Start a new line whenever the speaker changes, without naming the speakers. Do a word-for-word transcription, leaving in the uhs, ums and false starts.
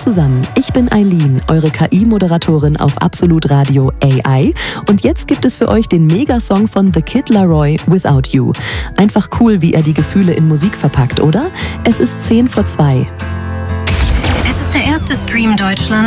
zusammen, ich bin Eileen, eure K I-Moderatorin auf Absolut Radio A I und jetzt gibt es für euch den Megasong von The Kid Laroi, Without You. Einfach cool, wie er die Gefühle in Musik verpackt, oder? Es ist zehn vor zwei.
Es ist der erste Stream Deutschland.